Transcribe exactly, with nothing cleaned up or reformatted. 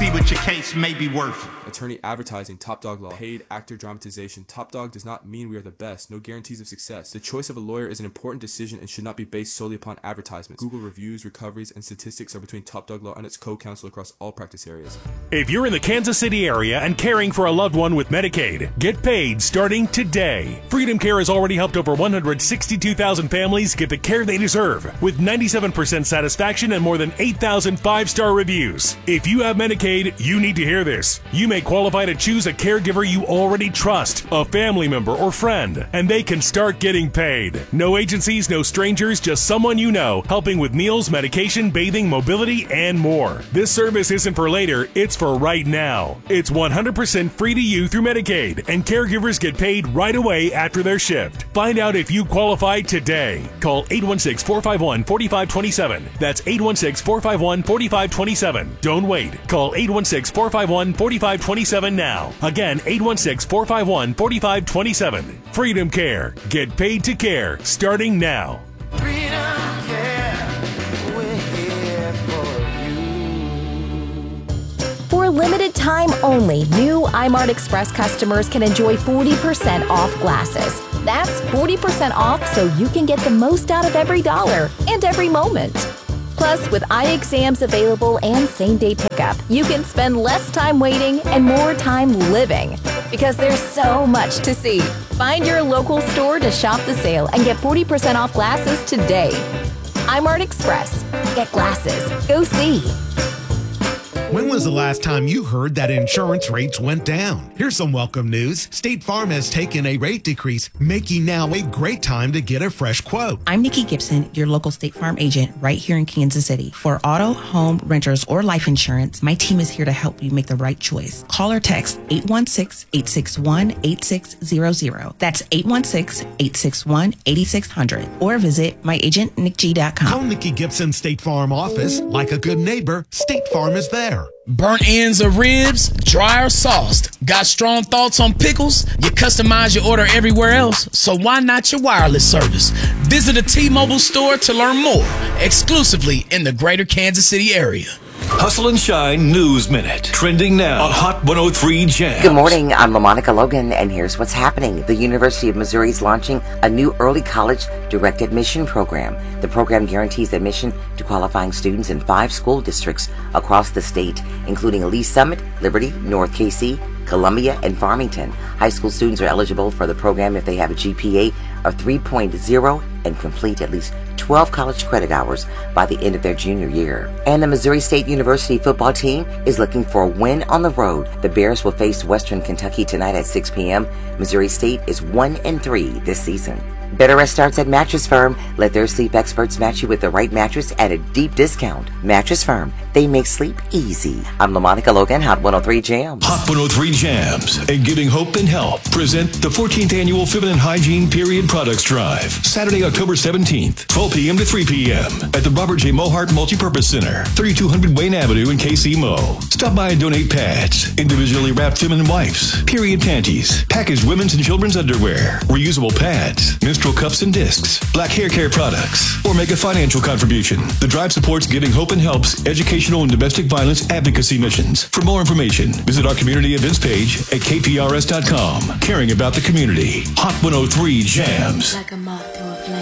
see what your case may be worth. Attorney advertising, Top Dog Law. Paid actor dramatization. Top Dog does not mean we are the best. No guarantees of success. The choice of a lawyer is an important decision and should not be based solely upon advertisements. Google reviews, recoveries, and statistics are between Top Dog Law and its co-counsel across all practice areas. If you're in the Kansas City area and caring for a loved one with Medicaid, get paid starting today. Freedom Care has already helped over one hundred sixty-two thousand families get the care they deserve, with ninety-seven percent satisfaction and more than eight thousand five-star reviews. If you have Medicaid, you need to hear this. You may qualify to choose a caregiver you already trust, a family member or friend, and they can start getting paid. No agencies, no strangers, just someone you know, helping with meals, medication, bathing, mobility, and more. This service isn't for later, it's for right now. It's one hundred percent free to you through Medicaid, and caregivers get paid right away after their shift. Find out if you qualify today. Call eight one six, four five one, four five two seven. That's eight one six, four five one, four five two seven. Don't wait. Call eight one six, four five one, four five two seven now. Again, eight one six, four five one, four five two seven. Freedom Care. Get paid to care starting now. Freedom Care. We're here for you. For a limited time only, new iMart Express customers can enjoy forty percent off glasses. That's forty percent off so you can get the most out of every dollar and every moment. Plus, with eye exams available and same-day pickup, you can spend less time waiting and more time living. Because there's so much to see. Find your local store to shop the sale and get forty percent off glasses today. iMart Express. Get glasses. Go see. When was the last time you heard that insurance rates went down? Here's some welcome news. State Farm has taken a rate decrease, making now a great time to get a fresh quote. I'm Nikki Gibson, your local State Farm agent right here in Kansas City. For auto, home, renters, or life insurance, my team is here to help you make the right choice. Call or text eight one six, eight six one, eight six zero zero. That's eight one six, eight six one, eight six zero zero. Or visit my agent nick g dot com. Call Nikki Gibson State Farm office. Like a good neighbor, State Farm is there. Burnt ends of ribs, dry or sauced. Got strong thoughts on pickles? You customize your order everywhere else, so why not your wireless service? Visit a T-Mobile store to learn more, exclusively in the greater Kansas City area. Hustle and Shine News Minute. Trending now on Hot one oh three Jams. Good morning, I'm LaMonica Logan, and here's what's happening. The University of Missouri is launching a new early college direct admission program. The program guarantees admission to qualifying students in five school districts across the state, including Lee Summit, Liberty, North K C, Columbia, and Farmington. High school students are eligible for the program if they have a G P A of three point oh and complete at least twelve college credit hours by the end of their junior year. And the Missouri State University football team is looking for a win on the road. The Bears will face Western Kentucky tonight at six p.m. Missouri State is one and three this season. Better Rest starts at Mattress Firm. Let their sleep experts match you with the right mattress at a deep discount. Mattress Firm. They make sleep easy. I'm LaMonica Logan, Hot one oh three Jams. Hot one oh three Jams and Giving Hope and Help present the fourteenth Annual Feminine Hygiene Period Products Drive. Saturday, October seventeenth, twelve p.m. to three p.m. at the Robert J. Mohart Multipurpose Center, thirty-two hundred Wayne Avenue in K C Mo. Stop by and donate pads, individually wrapped feminine wipes, period panties, packaged women's and children's underwear, reusable pads, menstrual cups and discs, black hair care products, or make a financial contribution. The drive supports Giving Hope and Help's educational and domestic violence advocacy missions. For more information, visit our community events page at k p r s dot com. Caring about the community. Hot one oh three Jams. Like a moth to a